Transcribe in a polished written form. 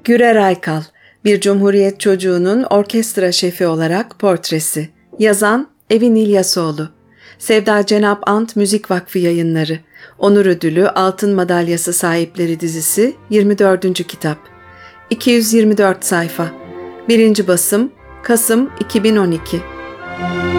Gürer Aykal, bir Cumhuriyet çocuğunun orkestra şefi olarak portresi. Yazan Evin İlyasoğlu. Sevda Cenap Ant Müzik Vakfı Yayınları. Onur Ödülü Altın Madalyası sahipleri dizisi 24. kitap. 224 sayfa. 1. basım Kasım 2012.